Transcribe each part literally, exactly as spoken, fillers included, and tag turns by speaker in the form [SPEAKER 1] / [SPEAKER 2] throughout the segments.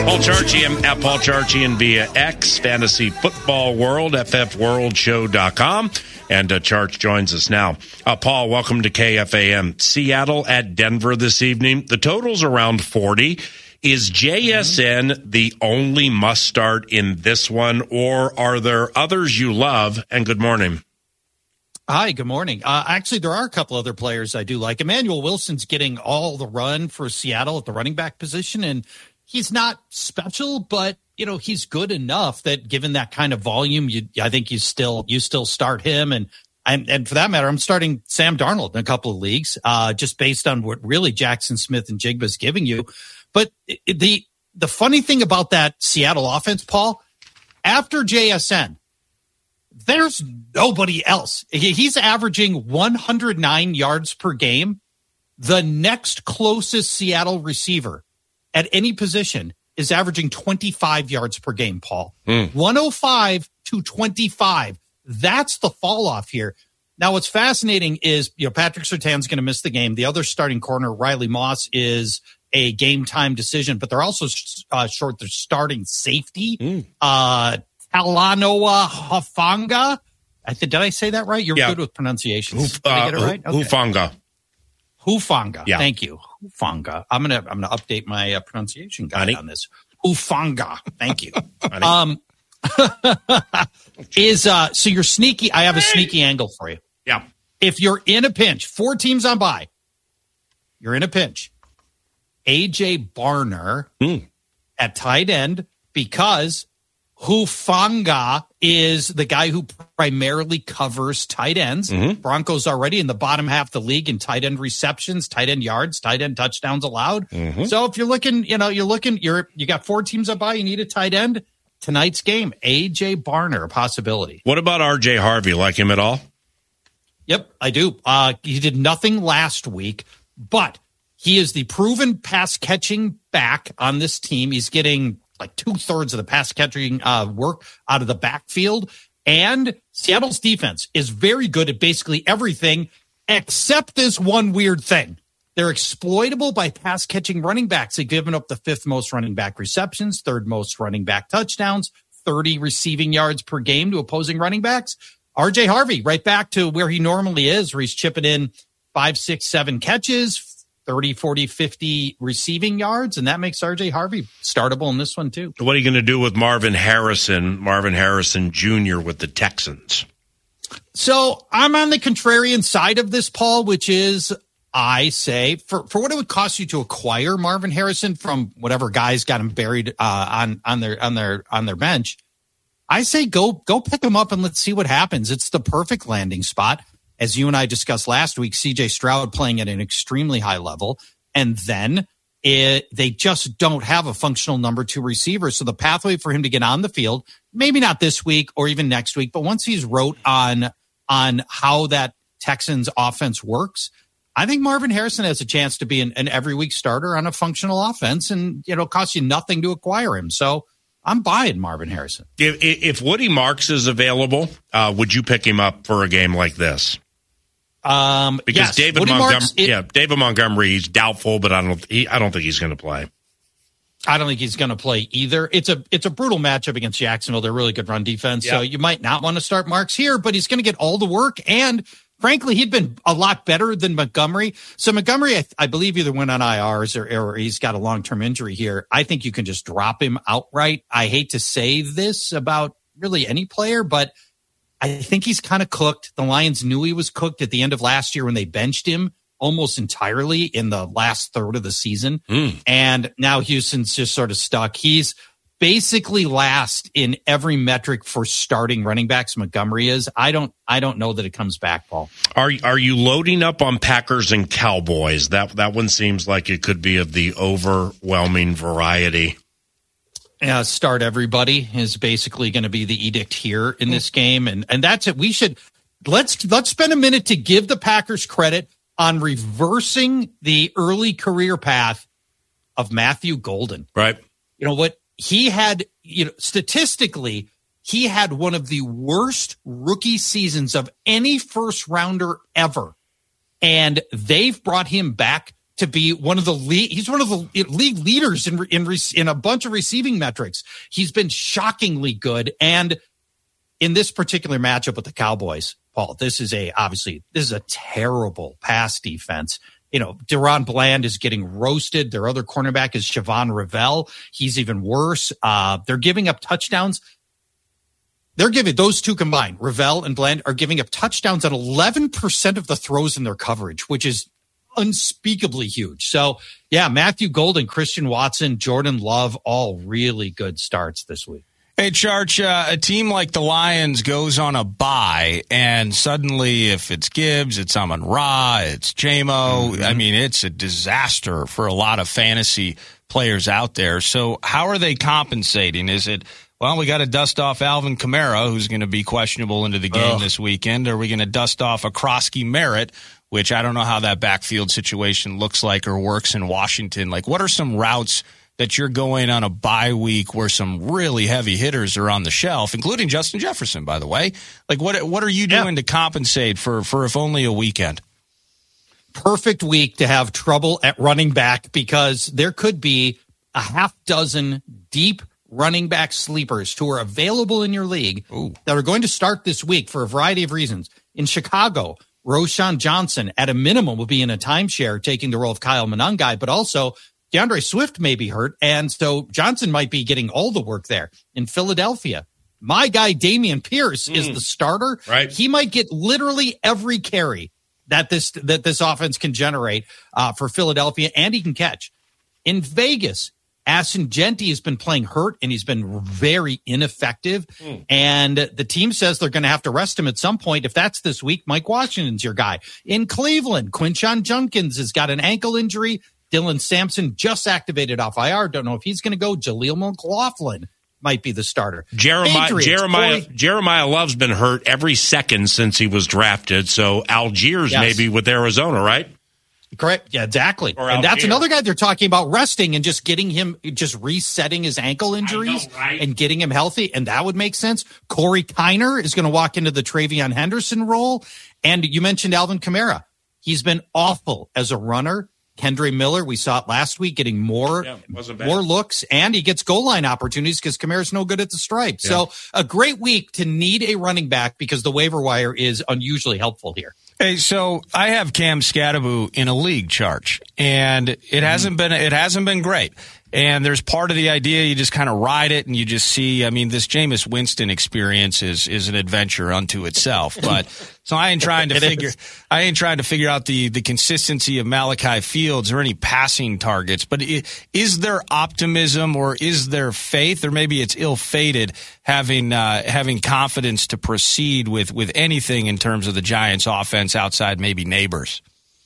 [SPEAKER 1] Paul Charchian at Paul Charchian via X, Fantasy Football World, F F world show dot com. And uh, Charch joins us now. Uh, Paul, welcome to K F A M. Seattle at Denver this evening. The total's around forty. Is J S N mm-hmm. the only must-start in this one, or are there others you love? And good morning.
[SPEAKER 2] Hi, good morning. Uh, actually, there are a couple other players I do like. Emmanuel Wilson's getting all the run for Seattle at the running back position, and he's not special, but you know he's good enough that given that kind of volume, you I think you still you still start him, and and and for that matter, I'm starting Sam Darnold in a couple of leagues, uh, just based on what really Jackson Smith and Jigba's giving you. But the the funny thing about that Seattle offense, Paul, after J S N, there's nobody else. He's averaging one hundred nine yards per game. The next closest Seattle receiver at any position is averaging twenty-five yards per game, Paul. Mm. one oh five to twenty-five. That's the fall off here. Now, what's fascinating is, you know, Patrick Surtain's going to miss the game. The other starting corner, Riley Moss, is a game time decision, but they're also uh, short their starting safety. Mm. Uh, Talanoa Hufanga. I th- did I say that right? You're yeah. good with pronunciations.
[SPEAKER 1] Huf- uh,
[SPEAKER 2] did I get it right? Okay.
[SPEAKER 1] Hufanga.
[SPEAKER 2] Hufanga.
[SPEAKER 1] Yeah.
[SPEAKER 2] Thank you. Hufanga. I'm gonna I'm gonna update my uh, pronunciation guide Honey? on this. Hufanga. Thank you. um, is uh so you're sneaky. I have a sneaky angle for you.
[SPEAKER 1] Yeah.
[SPEAKER 2] If you're in a pinch, four teams on bye, you're in a pinch. A J Barner mm. at tight end, because Hufanga is the guy who primarily covers tight ends. Mm-hmm. Broncos already in the bottom half of the league in tight end receptions, tight end yards, tight end touchdowns allowed. Mm-hmm. So if you're looking, you know, you're looking, you're you got four teams up by, you need a tight end. Tonight's game, A J Barner, a possibility.
[SPEAKER 1] What about R J Harvey? Like him at all?
[SPEAKER 2] Yep, I do. Uh, he did nothing last week, but he is the proven pass catching back on this team. He's getting like two thirds of the pass catching uh, work out of the backfield. And Seattle's defense is very good at basically everything except this one weird thing. They're exploitable by pass catching running backs. They've given up the fifth most running back receptions, third most running back touchdowns, thirty receiving yards per game to opposing running backs. R J Harvey, right back to where he normally is, where he's chipping in five, six, seven catches, thirty, forty, fifty receiving yards, and that makes R J Harvey startable in this one too.
[SPEAKER 1] What are you going to do with Marvin Harrison, Marvin Harrison Junior with the Texans?
[SPEAKER 2] So I'm on the contrarian side of this, Paul, which is I say for, for what it would cost you to acquire Marvin Harrison from whatever guys got him buried uh, on on their on their on their bench, I say go go pick him up and let's see what happens. It's the perfect landing spot. As you and I discussed last week, C J Stroud playing at an extremely high level, and then it, they just don't have a functional number two receiver. So the pathway for him to get on the field, maybe not this week or even next week, but once he's wrote on on how that Texans offense works, I think Marvin Harrison has a chance to be an, an every week starter on a functional offense, and it'll cost you nothing to acquire him. So I'm buying Marvin Harrison.
[SPEAKER 1] If, if Woody Marks is available, uh, would you pick him up for a game like this?
[SPEAKER 2] Um,
[SPEAKER 1] because
[SPEAKER 2] yes,
[SPEAKER 1] David
[SPEAKER 2] Woody
[SPEAKER 1] Montgomery,
[SPEAKER 2] Marks, it,
[SPEAKER 1] yeah, David Montgomery, he's doubtful, but I don't, he, I don't think he's going to play.
[SPEAKER 2] I don't think he's going to play either. It's a, it's a brutal matchup against Jacksonville. They're really good run defense, yeah. So you might not want to start Marks here, but he's going to get all the work. And frankly, he'd been a lot better than Montgomery. So Montgomery, I, I believe, either went on I Rs or, or he's got a long-term injury here. I think you can just drop him outright. I hate to say this about really any player, but I think he's kind of cooked. The Lions knew he was cooked at the end of last year when they benched him almost entirely in the last third of the season. Mm. And now Houston's just sort of stuck. He's basically last in every metric for starting running backs. Montgomery is. I don't I don't know that it comes back, Paul.
[SPEAKER 1] Are are you loading up on Packers and Cowboys? That that one seems like it could be of the overwhelming variety.
[SPEAKER 2] Uh, start everybody is basically going to be the edict here in this game, and and that's it. We should let's let's spend a minute to give the Packers credit on reversing the early career path of Matthew Golden.
[SPEAKER 1] Right.
[SPEAKER 2] You know what he had. You know, statistically, he had one of the worst rookie seasons of any first rounder ever, and they've brought him back to be one of the lead. He's one of the league leaders in in in a bunch of receiving metrics. He's been shockingly good, and in this particular matchup with the Cowboys, Paul, this is a obviously this is a terrible pass defense. You know, Deron Bland is getting roasted. Their other cornerback is Siobhan Revell. He's even worse. Uh, they're giving up touchdowns. They're giving those two combined, Revell and Bland, are giving up touchdowns on eleven percent of the throws in their coverage, which is unspeakably huge. So, yeah, Matthew Golden, Christian Watson, Jordan Love, all really good starts this week.
[SPEAKER 3] Hey, Charch, uh, a team like the Lions goes on a bye, and suddenly if it's Gibbs, it's Amon-Ra, it's J-Mo. Mm-hmm. I mean, it's a disaster for a lot of fantasy players out there. So how are they compensating? Is it, well, we got to dust off Alvin Kamara, who's going to be questionable into the game oh. this weekend. Are we going to dust off Akroski Merritt, which I don't know how that backfield situation looks like or works in Washington? Like, what are some routes that you're going on a bye week where some really heavy hitters are on the shelf, including Justin Jefferson, by the way? Like, what what are you doing yeah. to compensate for, for if only a weekend?
[SPEAKER 2] Perfect week to have trouble at running back, because there could be a half dozen deep running back sleepers who are available in your league Ooh. that are going to start this week for a variety of reasons. In Chicago, Roschon Johnson, at a minimum, will be in a timeshare taking the role of Kyle Monangai, but also DeAndre Swift may be hurt, and so Johnson might be getting all the work there. In Philadelphia, my guy Dameon Pierce mm. is the starter.
[SPEAKER 1] Right.
[SPEAKER 2] He might get literally every carry that this that this offense can generate uh, for Philadelphia, and he can catch. In Vegas, Aston Genti has been playing hurt, and he's been very ineffective. Mm. And the team says they're going to have to rest him at some point. If that's this week, Mike Washington's your guy. In Cleveland, Quinshon Judkins has got an ankle injury. Dylan Sampson just activated off I R. Don't know if he's going to go. Jaleel McLaughlin might be the starter.
[SPEAKER 1] Jeremiah
[SPEAKER 2] Patriots,
[SPEAKER 1] Jeremiah
[SPEAKER 2] Corey,
[SPEAKER 1] Jeremiah Love's been hurt every second since he was drafted. So Algiers
[SPEAKER 2] yes.
[SPEAKER 1] maybe with Arizona, right?
[SPEAKER 2] Correct. Yeah, exactly.
[SPEAKER 1] Or
[SPEAKER 2] and
[SPEAKER 1] Algiers.
[SPEAKER 2] That's another guy they're talking about resting and just getting him, just resetting his ankle injuries
[SPEAKER 1] know, right?
[SPEAKER 2] and getting him healthy. And that would make sense. Corey Kiner is going to walk into the Travion Henderson role. And you mentioned Alvin Kamara. He's been awful as a runner. Kendre Miller, we saw it last week, getting more
[SPEAKER 1] yeah, wasn't bad.
[SPEAKER 2] more looks, and he gets goal line opportunities because Kamara's no good at the stripe. Yeah. So a great week to need a running back because the waiver wire is unusually helpful here.
[SPEAKER 3] Hey, so I have Cam Skattebo in a league, Charge, and it mm-hmm. hasn't been it hasn't been great. And there's part of the idea you just kind of ride it and you just see, I mean, this Jameis Winston experience is is an adventure unto itself. But so I ain't trying to figure is. I ain't trying to figure out the the consistency of Malachi Fields or any passing targets. But is there optimism or is there faith, or maybe it's ill-fated having uh, having confidence to proceed with with anything in terms of the Giants' offense outside maybe Neighbors?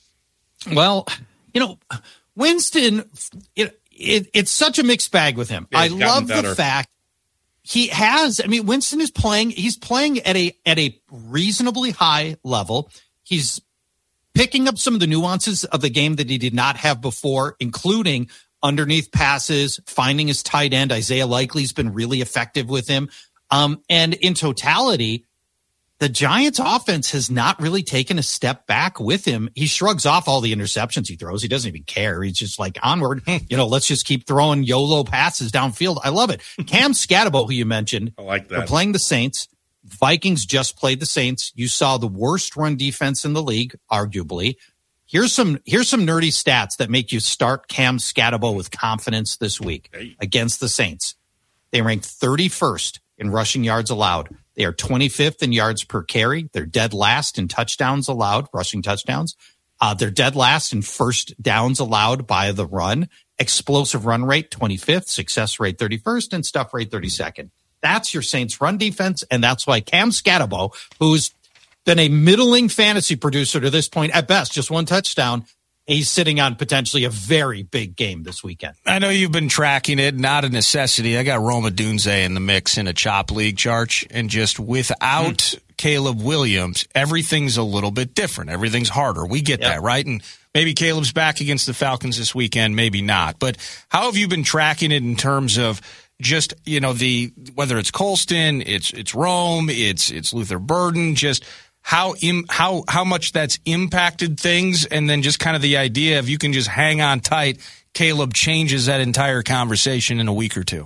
[SPEAKER 2] Well, you know, Winston. It, It, it's such a mixed bag with him. I love better. the fact he has. I mean, Winston is playing. He's playing at a at a reasonably high level. He's picking up some of the nuances of the game that he did not have before, including underneath passes, finding his tight end. Isaiah Likely's been really effective with him. Um, and in totality, the Giants offense has not really taken a step back with him. He shrugs off all the interceptions he throws. He doesn't even care. He's just like, onward, you know, let's just keep throwing YOLO passes downfield. I love it. Cam Skattebo, who you mentioned,
[SPEAKER 1] I like that.
[SPEAKER 2] They're playing the Saints. Vikings just played the Saints. You saw the worst run defense in the league, arguably. Here's some, here's some nerdy stats that make you start Cam Skattebo with confidence this week hey. against the Saints. They ranked thirty-first in rushing yards allowed. They are twenty-fifth in yards per carry. They're dead last in touchdowns allowed, rushing touchdowns. Uh, they're dead last in first downs allowed by the run. Explosive run rate, twenty-fifth. Success rate, thirty-first. And stuff rate, thirty-second. That's your Saints run defense. And that's why Cam Skattebo, who's been a middling fantasy producer to this point, at best, just one touchdown, he's sitting on potentially a very big game this weekend.
[SPEAKER 3] I know you've been tracking it, not a necessity. I got Roma Dunze in the mix in a chop league, Charge, and just without mm. Caleb Williams, everything's a little bit different. Everything's harder. We get yep. that, right? And maybe Caleb's back against the Falcons this weekend, maybe not. But how have you been tracking it in terms of just, you know, the whether it's Colston, it's it's Rome, it's it's Luther Burden, just how im, how how much that's impacted things, and then just kind of the idea of you can just hang on tight, Caleb changes that entire conversation in a week or two.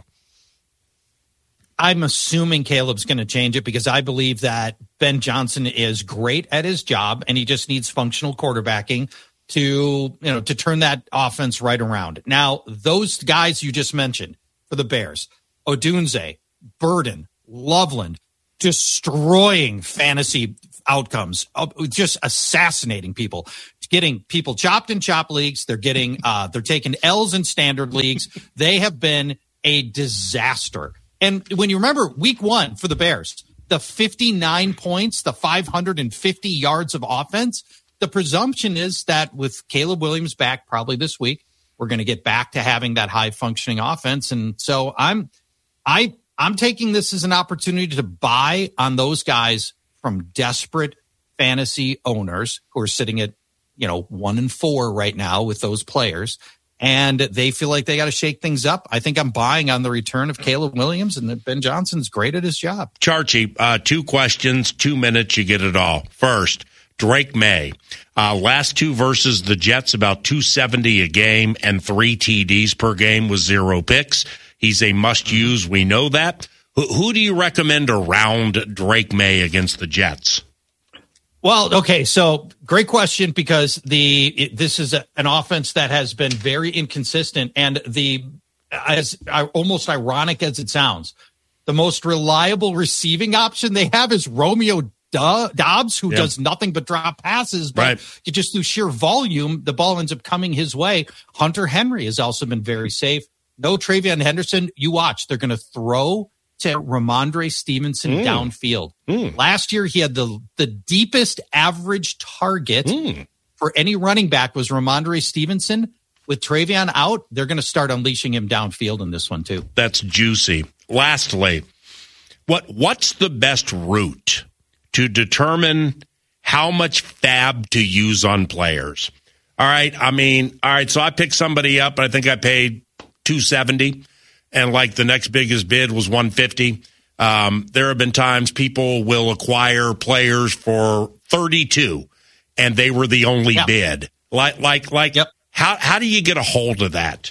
[SPEAKER 2] I'm assuming Caleb's going to change it because I believe that Ben Johnson is great at his job and he just needs functional quarterbacking to, you know, to turn that offense right around. Now, those guys you just mentioned for the Bears, Odunze, Burden, Loveland, destroying fantasy outcomes, just assassinating people, getting people chopped in chop leagues. They're getting, uh, they're taking L's in standard leagues. They have been a disaster. And when you remember week one for the Bears, the fifty-nine points, the five hundred fifty yards of offense, the presumption is that with Caleb Williams back probably this week, we're going to get back to having that high functioning offense. And so I'm, I, I'm taking this as an opportunity to buy on those guys from desperate fantasy owners who are sitting at, you know, one and four right now with those players. And they feel like they got to shake things up. I think I'm buying on the return of Caleb Williams and that Ben Johnson's great at his job.
[SPEAKER 1] Charchie, uh, two questions, two minutes, you get it all. First, Drake May. Uh, last two versus the Jets, about two seventy a game and three T Ds per game with zero picks. He's a must-use. We know that. Who, who do you recommend around Drake May against the Jets?
[SPEAKER 2] Well, okay, so great question because the it, this is a, an offense that has been very inconsistent, and the as uh, almost ironic as it sounds, the most reliable receiving option they have is Romeo Dobbs, who yeah. does nothing but drop passes, but right. just through sheer volume, the ball ends up coming his way. Hunter Henry has also been very safe. No Travion Henderson. You watch; they're going to throw to Ramondre Stevenson mm. downfield. Mm. Last year, he had the the deepest average target mm. for any running back was Ramondre Stevenson. With Travion out, they're going to start unleashing him downfield in this one too.
[SPEAKER 1] That's juicy. Lastly, what what's the best route to determine how much fab to use on players? All right, I mean, all right, so I picked somebody up, and I think I paid two seventy. And like the next biggest bid was one fifty. Um, there have been times people will acquire players for thirty-two, and they were the only yep. bid. Like, like, like.
[SPEAKER 2] Yep.
[SPEAKER 1] How how do you get a hold of that?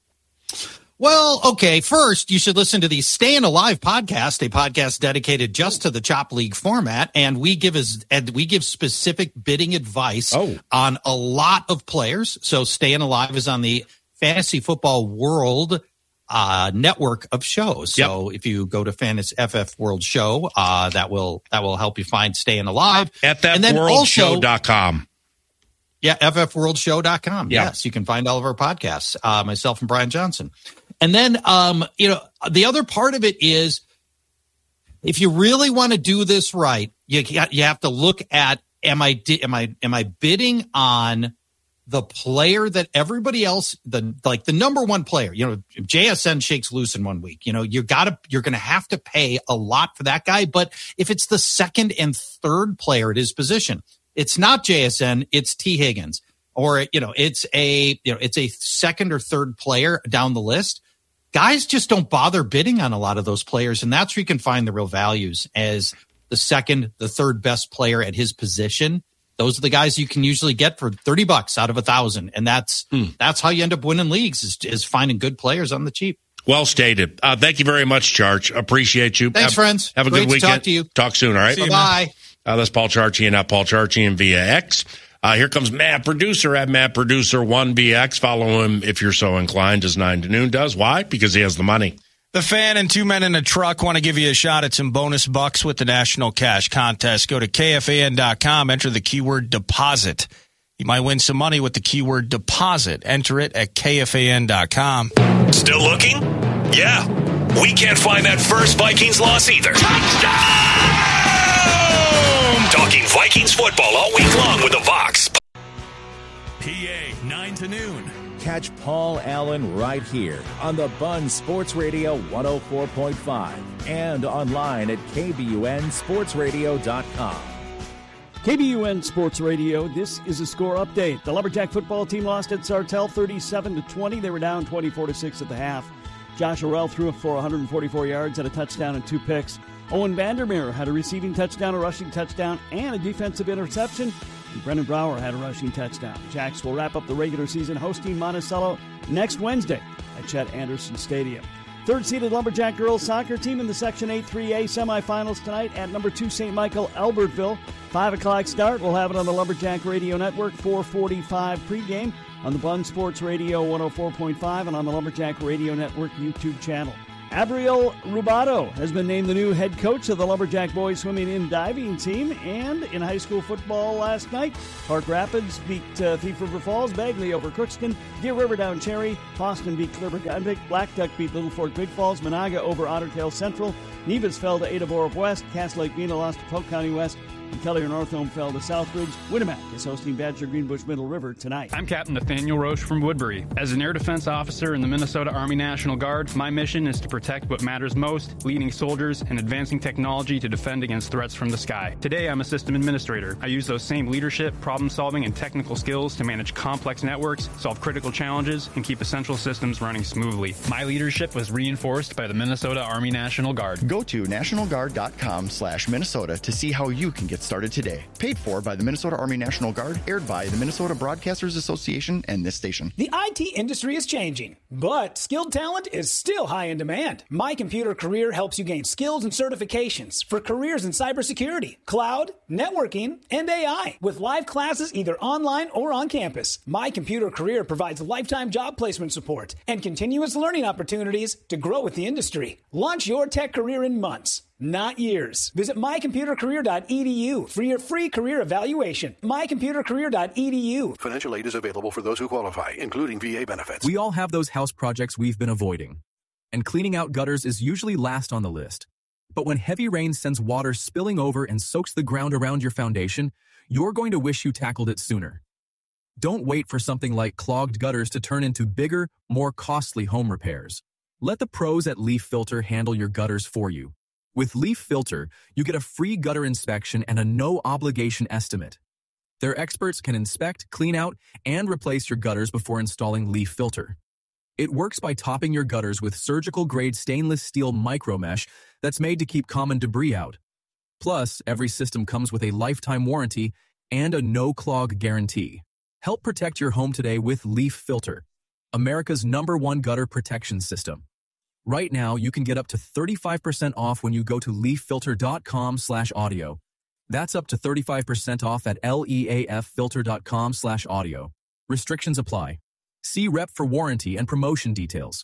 [SPEAKER 2] Well, okay. First, you should listen to the Staying Alive podcast, a podcast dedicated just to the Chop League format, and we give as and we give specific bidding advice oh. on a lot of players. So, Staying Alive is on the Fantasy Football World Uh, network of shows. So yep. if you go to Fantasy F F World Show, uh, that will that will help you find Staying Alive.
[SPEAKER 1] F F world show dot com.
[SPEAKER 2] Yeah, F F world show dot com.
[SPEAKER 1] Yep.
[SPEAKER 2] Yes, you can find all of our podcasts, uh, myself and Brian Johnson. And then, um, you know, the other part of it is if you really want to do this right, you you have to look at am I am I am I bidding on the player that everybody else, the like the number one player, you know, if J S N shakes loose in one week, you know, you gotta, you're going to have to pay a lot for that guy. But if it's the second and third player at his position, it's not J S N, it's T Higgins, or, you know, it's a, you know, it's a second or third player down the list. Guys just don't bother bidding on a lot of those players. And that's where you can find the real values as the second, the third best player at his position. Those are the guys you can usually get for thirty bucks out of a thousand. And that's, mm. that's how you end up winning leagues is, is finding good players on the cheap.
[SPEAKER 1] Well stated. Uh, thank you very much, Charch. Appreciate you.
[SPEAKER 2] Thanks,
[SPEAKER 1] have,
[SPEAKER 2] friends.
[SPEAKER 1] Have a
[SPEAKER 2] Great
[SPEAKER 1] good weekend.
[SPEAKER 2] To talk to you.
[SPEAKER 1] Talk soon. All right.
[SPEAKER 2] Bye-bye.
[SPEAKER 1] Uh, that's Paul Charchian at Paul Charchian via X. Uh, here comes Matt Producer at Matt Producer one V X. Follow him if you're so inclined, as nine to noon does. Why? Because he has the money.
[SPEAKER 3] The Fan and Two Men in a Truck want to give you a shot at some bonus bucks with the National Cash Contest. Go to K F A N dot com, enter the keyword deposit. You might win some money with the keyword deposit. Enter it at K F A N dot com.
[SPEAKER 4] Still looking? Yeah. We can't find that first Vikings loss either. Touchdown! Talking Vikings football all week long with the Vox.
[SPEAKER 5] P A, nine to noon.
[SPEAKER 6] Catch Paul Allen right here on the Bun Sports Radio one oh four point five and online at K B U N sports radio dot com.
[SPEAKER 7] K B U N Sports Radio, this is a score update. The Lumberjack football team lost at Sartell thirty-seven to twenty. They were down twenty-four to six at the half. Josh Orell threw for one hundred forty-four yards and a touchdown and two picks. Owen Vandermeer had a receiving touchdown, a rushing touchdown, and a defensive interception. And Brennan Brower had a rushing touchdown. Jacks will wrap up the regular season hosting Monticello next Wednesday at Chet Anderson Stadium. Third-seeded Lumberjack girls soccer team in the Section eight three A semifinals tonight at number two Saint Michael Albertville. five o'clock start. We'll have it on the Lumberjack Radio Network. four forty-five pregame on the Bun Sports Radio one oh four point five and on the Lumberjack Radio Network YouTube channel. Abriel Rubato has been named the new head coach of the Lumberjack boys swimming and diving team. And in high school football last night, Park Rapids beat uh, Thief River Falls, Bagley over Crookston, Deer River down Cherry, Boston beat Clipper-Gunvick, Black Duck beat Little Fork Big Falls, Monaga over Otter Tail Central, Nevis fell to Ada Borup West, Cass Lake Mina lost to Polk County West, and Collier-Northome fell to Southbridge. Winnemac is hosting Badger Greenbush Middle River tonight.
[SPEAKER 8] I'm Captain Nathaniel Roche from Woodbury. As an air defense officer in the Minnesota Army National Guard, my mission is to protect what matters most, leading soldiers and advancing technology to defend against threats from the sky. Today, I'm a system administrator. I use those same leadership, problem-solving, and technical skills to manage complex networks, solve critical challenges, and keep essential systems running smoothly. My leadership was reinforced by the Minnesota Army National Guard.
[SPEAKER 9] Go to nationalguard.com slash Minnesota to see how you can get started today. Paid for by the Minnesota Army National Guard, aired by the Minnesota Broadcasters Association and this station.
[SPEAKER 10] The I T industry is changing, but skilled talent is still high in demand. My Computer Career helps you gain skills and certifications for careers in cybersecurity, cloud, networking, and A I. With live classes either online or on campus, My Computer Career provides lifetime job placement support and continuous learning opportunities to grow with the industry. Launch your tech career in months, not years. Visit my computer career dot e d u for your free career evaluation. my computer career dot e d u.
[SPEAKER 11] Financial aid is available for those who qualify, including V A benefits.
[SPEAKER 12] We all have those house projects we've been avoiding. And cleaning out gutters is usually last on the list. But when heavy rain sends water spilling over and soaks the ground around your foundation, you're going to wish you tackled it sooner. Don't wait for something like clogged gutters to turn into bigger, more costly home repairs. Let the pros at Leaf Filter handle your gutters for you. With Leaf Filter, you get a free gutter inspection and a no-obligation estimate. Their experts can inspect, clean out, and replace your gutters before installing Leaf Filter. It works by topping your gutters with surgical-grade stainless steel micromesh that's made to keep common debris out. Plus, every system comes with a lifetime warranty and a no-clog guarantee. Help protect your home today with Leaf Filter, America's number one gutter protection system. Right now, you can get up to thirty-five percent off when you go to leaf filter dot com slash audio. That's up to thirty-five percent off at leaf filter dot com slash audio. Restrictions apply. See rep for warranty and promotion details.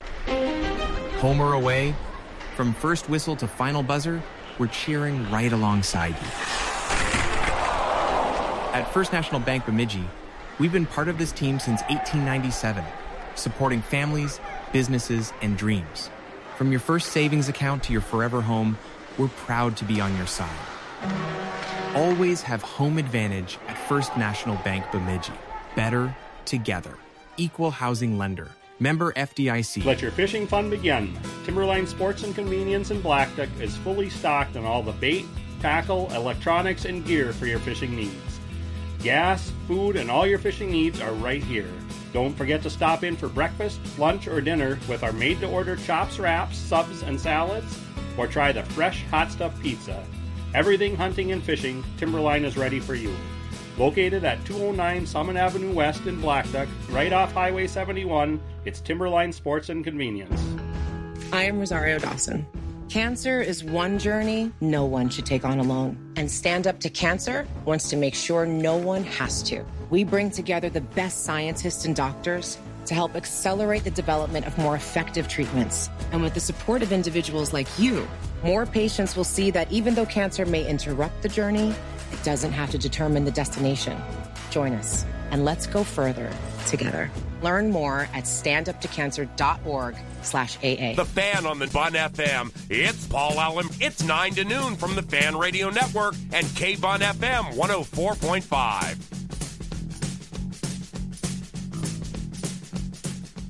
[SPEAKER 13] Home or away, from first whistle to final buzzer, we're cheering right alongside you. At First National Bank Bemidji, we've been part of this team since eighteen ninety-seven, supporting families, businesses, and dreams. From your first savings account to your forever home, we're proud to be on your side. Always have home advantage at First National Bank Bemidji. Better together. Equal housing lender. Member F D I C.
[SPEAKER 14] Let your fishing fun begin. Timberline Sports and Convenience in Black Duck is fully stocked on all the bait, tackle, electronics, and gear for your fishing needs. Gas, food, and all your fishing needs are right here. Don't forget to stop in for breakfast, lunch, or dinner with our made-to-order chops, wraps, subs, and salads, or try the fresh hot stuff pizza. Everything hunting and fishing, Timberline is ready for you. Located at two oh nine Summit Avenue West in Black Duck, right off Highway seventy-one, it's Timberline Sports and Convenience.
[SPEAKER 15] I am Rosario Dawson. Cancer is one journey no one should take on alone. And Stand Up to Cancer wants to make sure no one has to. We bring together the best scientists and doctors to help accelerate the development of more effective treatments. And with the support of individuals like you, more patients will see that even though cancer may interrupt the journey, it doesn't have to determine the destination. Join us and let's go further together. Learn more at standuptocancer.org slash AA.
[SPEAKER 16] The Fan on the Bun F M. It's Paul Allen. It's nine to noon from the Fan Radio Network and K-Bun F M one oh four point five.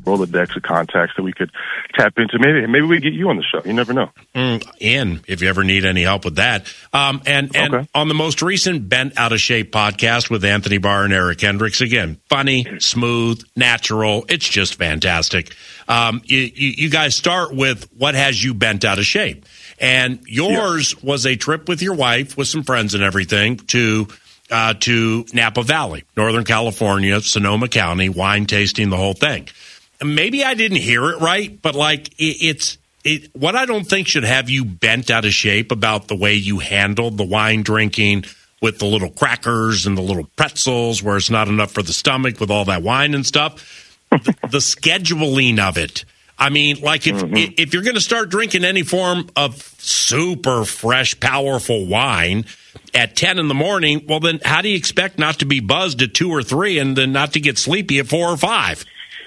[SPEAKER 17] Rolodex of contacts that we could tap into. Maybe maybe we get you on the show. You never know.
[SPEAKER 1] Mm, in, if you ever need any help with that. Um, and and
[SPEAKER 17] Okay.
[SPEAKER 1] on the most recent Bent Out of Shape podcast with Anthony Barr and Eric Hendricks, again, funny, smooth, natural. It's just fantastic. Um, you, you, you guys start with what has you bent out of shape. And yours yeah. was a trip with your wife, with some friends and everything, to uh, to Napa Valley, Northern California, Sonoma County, wine tasting, the whole thing. Maybe I didn't hear it right, but like it, it's it, what I don't think should have you bent out of shape about the way you handled the wine drinking with the little crackers and the little pretzels where it's not enough for the stomach with all that wine and stuff. the, the scheduling of it. I mean, like if mm-hmm. if you're going to start drinking any form of super fresh, powerful wine at ten in the morning, well, then how do you expect not to be buzzed at two or three and then not to get sleepy at four or five?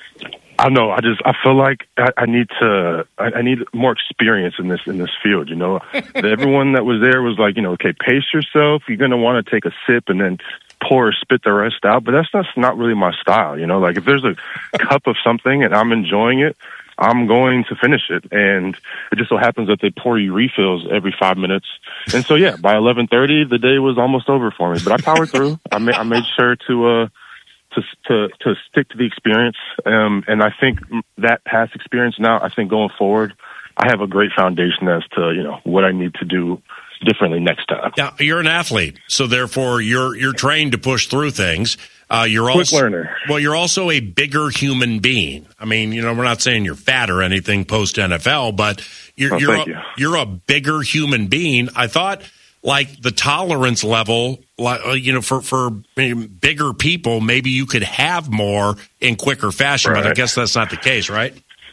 [SPEAKER 17] I know. I just I feel like I, I need to. I, I need more experience in this in this field. You know, everyone that was there was like, you know, okay, pace yourself. You're going to want to take a sip and then pour or spit the rest out. But that's not not really my style. You know, like if there's a cup of something and I'm enjoying it, I'm going to finish it. And it just so happens that they pour you refills every five minutes. And so yeah, by eleven thirty, the day was almost over for me. But I powered through. I made I made sure to. uh To, to to stick to the experience, um, and I think that past experience now, I think going forward, I have a great foundation as to you know what I need to do differently next time.
[SPEAKER 1] Now you're an athlete, so therefore you're you're trained to push through things. Uh, you're
[SPEAKER 17] Quick
[SPEAKER 1] also
[SPEAKER 17] learner.
[SPEAKER 1] Well, you're also a bigger human being. I mean, you know, we're not saying you're fat or anything post N F L, but you're
[SPEAKER 17] Oh,
[SPEAKER 1] you're
[SPEAKER 17] thank
[SPEAKER 1] a,
[SPEAKER 17] you.
[SPEAKER 1] you're a bigger human being. I thought. Like the tolerance level, like you know, for for bigger people, maybe you could have more in quicker fashion. But I
[SPEAKER 17] Right.
[SPEAKER 1] guess that's not the case, right?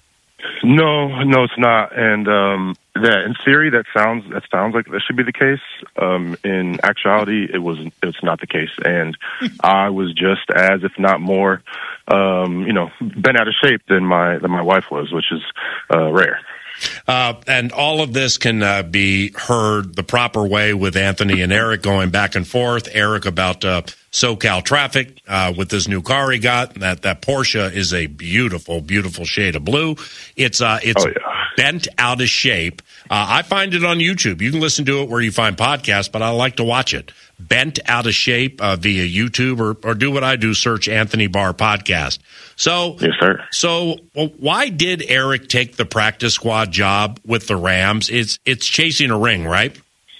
[SPEAKER 17] No, no, it's not. And um, that in theory, that sounds that sounds like that should be the case. Um, in actuality, it was it's not the case. And I was just as, if not more, um, you know, bent out of shape than my than my wife was, which is uh, rare.
[SPEAKER 1] Uh, and all of this can uh, be heard the proper way with Anthony and Eric going back and forth. Eric about uh, SoCal traffic uh, with this new car he got. That that Porsche is a beautiful, beautiful shade of blue. It's uh, it's
[SPEAKER 17] Oh, yeah.
[SPEAKER 1] bent out of shape. Uh, I find it on YouTube. You can listen to it where you find podcasts, but I like to watch it. Bent out of shape uh, via YouTube, or or do what I do: search Anthony Barr podcast. So,
[SPEAKER 17] yes, sir.
[SPEAKER 1] So, well, why did Eric take the practice squad job with the Rams? It's it's chasing a ring, right?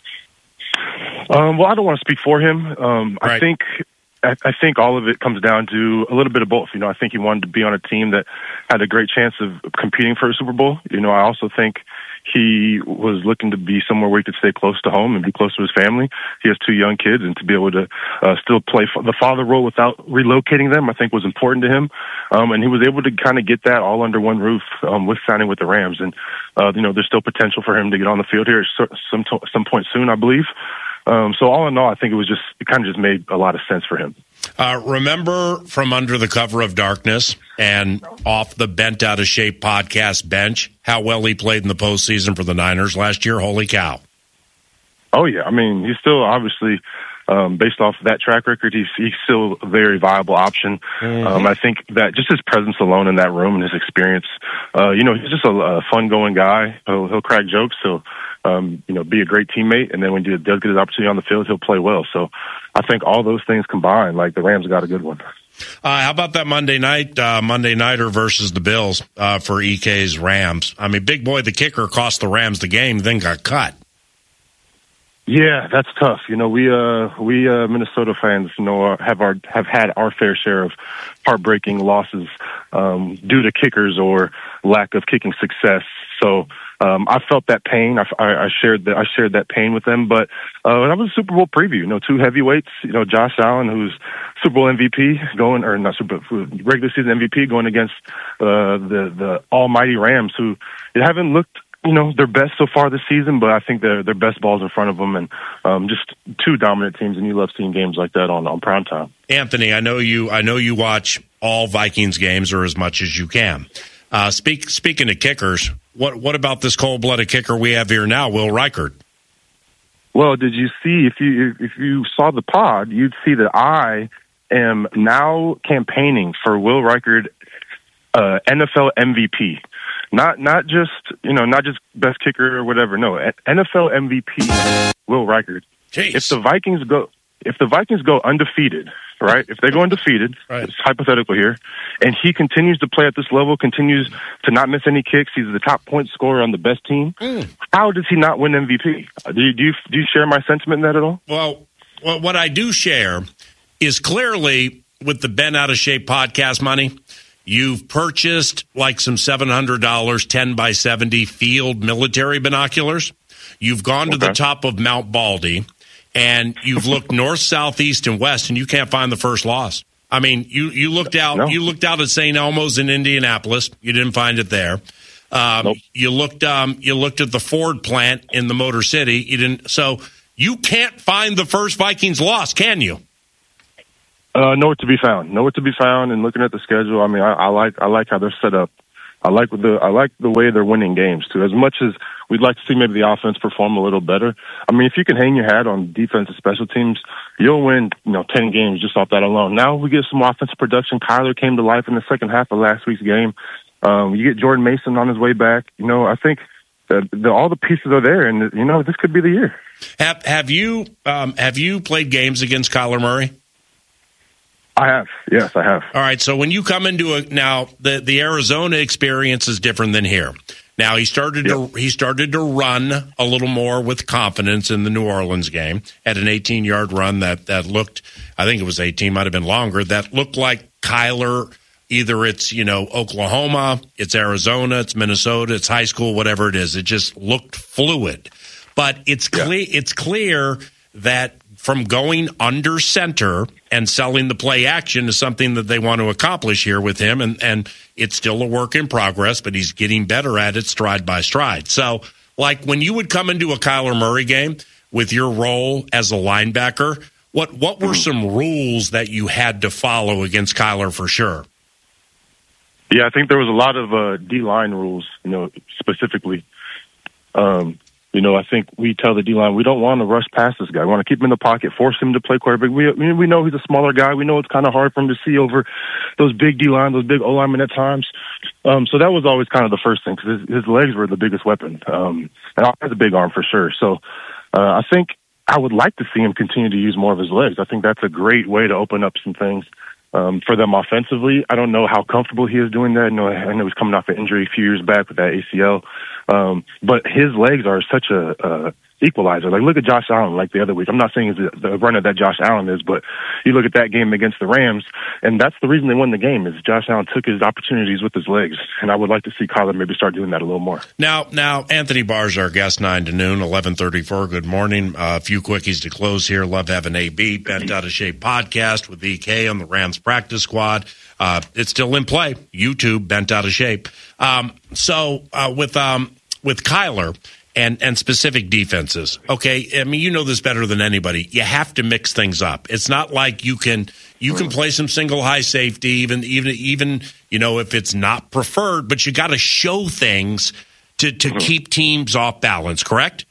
[SPEAKER 17] Um, well, I don't want to speak for him. Um, I
[SPEAKER 1] Right.
[SPEAKER 17] think I, I think all of it comes down to a little bit of both. You know, I think he wanted to be on a team that had a great chance of competing for a Super Bowl. You know, I also think he was looking to be somewhere where he could stay close to home and be close to his family. He has two young kids, and to be able to uh, still play f- the father role without relocating them, I think was important to him. Um, and he was able to kind of get that all under one roof um, with signing with the Rams. And, uh, you know, there's still potential for him to get on the field here at some, to- some point soon, I believe. Um, so all in all, I think it was just, it kind of just made a lot of sense for him.
[SPEAKER 1] Uh, remember From Under the Cover of Darkness and off the Bent Out of Shape podcast bench, how well he played in the postseason for the Niners last year? Holy cow.
[SPEAKER 17] Oh, yeah. I mean, he's still obviously, um, based off that track record, he's, he's still a very viable option.
[SPEAKER 1] Mm-hmm.
[SPEAKER 17] Um, I think that just his presence alone in that room and his experience, uh, you know, he's just a, a fun-going guy. He'll, he'll crack jokes. He'll, um, you know, be a great teammate. And then when he does get his opportunity on the field, he'll play well. So I think all those things combined, like the Rams got a good one.
[SPEAKER 1] Uh, how about that Monday night, uh, Monday Nighter versus the Bills uh, for E K's Rams? I mean, Big Boy, the kicker, cost the Rams the game, then got cut.
[SPEAKER 17] Yeah, that's tough. You know, we uh we uh Minnesota fans, you know, uh, have our have had our fair share of heartbreaking losses um due to kickers or lack of kicking success. So um I felt that pain. I, I, I shared that I shared that pain with them. But uh that was a Super Bowl preview. You know, two heavyweights. You know, Josh Allen, who's Super Bowl M V P, going or not Super regular season M V P, going against uh the the almighty Rams, who haven't looked, you know, their best so far this season, but I think their their best ball's in front of them, and um, just two dominant teams, and you love seeing games like that on on prime time.
[SPEAKER 1] Anthony, I know you. I know you watch all Vikings games or as much as you can. Uh, speak speaking of kickers, what what about this cold blooded kicker we have here now, Will Reichard?
[SPEAKER 17] Well, did you see if you if you saw the pod, you'd see that I am now campaigning for Will Reichard uh, N F L M V P. Not not just you know not just best kicker or whatever. No, N F L M V P Will Reichard.
[SPEAKER 1] Jeez.
[SPEAKER 17] If the Vikings go if the Vikings go undefeated, right? If they go undefeated,
[SPEAKER 1] right.
[SPEAKER 17] It's hypothetical here, and he continues to play at this level, continues to not miss any kicks. He's the top point scorer on the best team.
[SPEAKER 1] Mm.
[SPEAKER 17] How does he not win M V P? Do you, do you do you share my sentiment in that at all?
[SPEAKER 1] Well, well, what I do share is clearly with the Ben Out of Shape podcast money, you've purchased like some seven hundred dollars ten by seventy field military binoculars. You've gone to
[SPEAKER 17] okay.
[SPEAKER 1] the top of Mount Baldy, and you've looked north, south, east, and west, and you can't find the first loss. I mean, you, you looked out no. you looked out at Saint Elmo's in Indianapolis. You didn't find it there. Um, nope. You looked um, you looked at the Ford plant in the Motor City. You didn't. So you can't find the first Vikings loss, can you?
[SPEAKER 17] Uh, nowhere to be found. Nowhere to be found. And looking at the schedule, I mean, I, I like I like how they're set up. I like the I like the way they're winning games too. As much as we'd like to see maybe the offense perform a little better, I mean, if you can hang your hat on defense and special teams, you'll win, you know, ten games just off that alone. Now we get some offensive production. Kyler came to life in the second half of last week's game. Um, you get Jordan Mason on his way back. You know, I think that the, all the pieces are there, and you know, this could be the year.
[SPEAKER 1] Have Have you um, have you played games against Kyler Murray?
[SPEAKER 17] I have. Yes, I have.
[SPEAKER 1] All right. So when you come into a now, the, the Arizona experience is different than here. Now he started yep. to he started to run a little more with confidence in the New Orleans game. Had an eighteen yard run that that looked, I think it was eighteen, might have been longer. That looked like Kyler. Either it's you know Oklahoma, it's Arizona, it's Minnesota, it's high school, whatever it is. It just looked fluid. But it's clear yeah. it's clear that from going under center and selling the play action is something that they want to accomplish here with him. And, and it's still a work in progress, but he's getting better at it stride by stride. So, like, when you would come into a Kyler Murray game with your role as a linebacker, what, what were some rules that you had to follow against Kyler for sure?
[SPEAKER 17] Yeah, I think there was a lot of uh, D-line rules, you know, specifically. Um You know, I think we tell the D-line, we don't want to rush past this guy. We want to keep him in the pocket, force him to play quarterback. We we know he's a smaller guy. We know it's kind of hard for him to see over those big D-line, those big O-linemen at times. Um, so that was always kind of the first thing, because his, his legs were the biggest weapon. Um, and he has a big arm for sure. So uh, I think I would like to see him continue to use more of his legs. I think that's a great way to open up some things um, for them offensively. I don't know how comfortable he is doing that. I know, I know he's coming off an injury a few years back with that A C L. Um, but his legs are such a, uh, equalizer. Like, look at Josh Allen, like the other week. I'm not saying he's the runner that Josh Allen is, but you look at that game against the Rams, and that's the reason they won the game, is Josh Allen took his opportunities with his legs. And I would like to see Kyler maybe start doing that a little more.
[SPEAKER 1] Now, now Anthony Barr's our guest, nine to noon, eleven thirty-four. Good morning. Uh, a few quickies to close here. Love having A B, Bent Out of Shape podcast with E K on the Rams practice squad. Uh, it's still in play. YouTube, Bent Out of Shape. Um, so uh, with um, with Kyler and, and specific defenses, okay, I mean, you know this better than anybody. You have to mix things up. It's not like you can you can play some single high safety, even even even you know if it's not preferred, but you got to show things to to mm-hmm. keep teams off balance. Correct?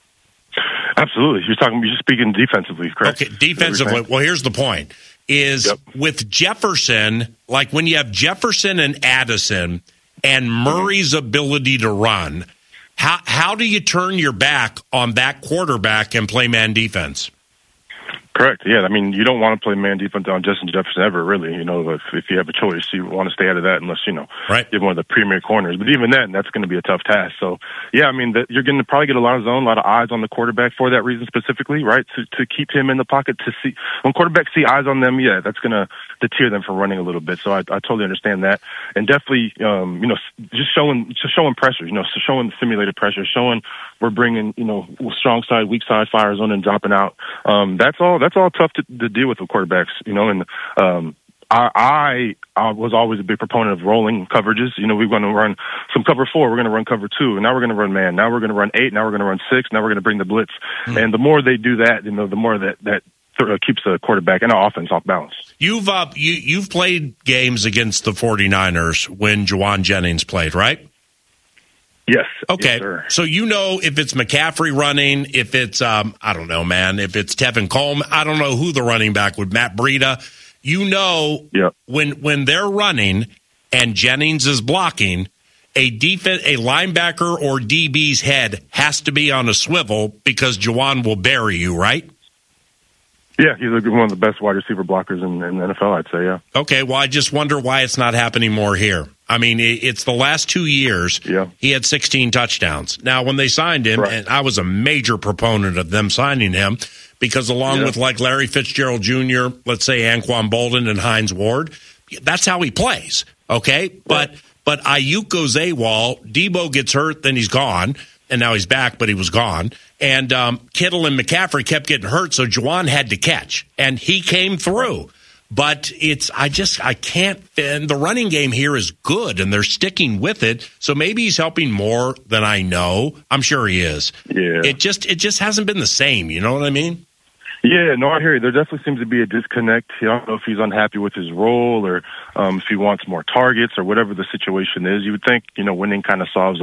[SPEAKER 17] Absolutely. You're talking. You're speaking defensively, correct?
[SPEAKER 1] Okay, defensively. Well, here's the point. Is yep. with Jefferson, like when you have Jefferson and Addison and Murray's ability to run, how how do you turn your back on that quarterback and play man defense?
[SPEAKER 17] Correct. Yeah, I mean, you don't want to play man defense on Justin Jefferson ever, really. You know, if, if you have a choice, you want to stay out of that unless, you know,
[SPEAKER 1] right.
[SPEAKER 17] you're one of the premier corners. But even then, that's going to be a tough task. So, yeah, I mean, the, you're going to probably get a lot of zone, a lot of eyes on the quarterback for that reason specifically, right? To to keep him in the pocket. To see when quarterbacks see eyes on them, yeah, that's going to deter them from running a little bit. So I, I totally understand that, and definitely, um, you know, just showing just showing pressure, you know, showing simulated pressure, showing we're bringing, you know, strong side, weak side, fire zone, and dropping out. Um, that's all. That's all tough to, to deal with with quarterbacks, you know, and um, I, I I was always a big proponent of rolling coverages. You know, we're going to run some cover four, we're going to run cover two, and now we're going to run man, now we're going to run eight, now we're going to run six, now we're going to bring the blitz. Mm-hmm. And the more they do that, you know, the more that that th- keeps the quarterback and our offense off balance.
[SPEAKER 1] You've uh, you you've played games against the 49ers when Juwan Jennings played, right?
[SPEAKER 17] Yes.
[SPEAKER 1] Okay.
[SPEAKER 17] Yes, sir.
[SPEAKER 1] So you know if it's McCaffrey running, if it's, um, I don't know, man, if it's Tevin Coleman, I don't know who the running back would, Matt Breida. You know
[SPEAKER 17] yep.
[SPEAKER 1] when when they're running and Jennings is blocking, a defense, a linebacker or D B's head has to be on a swivel because Juwan will bury you, right?
[SPEAKER 17] Yeah, he's one of the best wide receiver blockers in, in the N F L, I'd say, yeah.
[SPEAKER 1] Okay, well, I just wonder why it's not happening more here. I mean, it's the last two years,
[SPEAKER 17] yeah.
[SPEAKER 1] he had sixteen touchdowns. Now, when they signed him,
[SPEAKER 17] right.
[SPEAKER 1] and I was a major proponent of them signing him, because along
[SPEAKER 17] yeah.
[SPEAKER 1] with like Larry Fitzgerald Junior, let's say Anquan Bolden and Hines Ward, that's how he plays, okay?
[SPEAKER 17] Right.
[SPEAKER 1] But but Ayuk goes AWOL, Debo gets hurt, then he's gone. And now he's back, but he was gone. And um, Kittle and McCaffrey kept getting hurt, so Juwan had to catch. And he came through. But it's, I just, I can't, and the running game here is good, and they're sticking with it. So maybe he's helping more than I know. I'm sure he is.
[SPEAKER 17] Yeah.
[SPEAKER 1] It just, it just hasn't been the same. You know what I mean?
[SPEAKER 17] Yeah, no, I hear you. There definitely seems to be a disconnect. I don't know if he's unhappy with his role or um, if he wants more targets or whatever the situation is. You would think, you know, winning kind of solves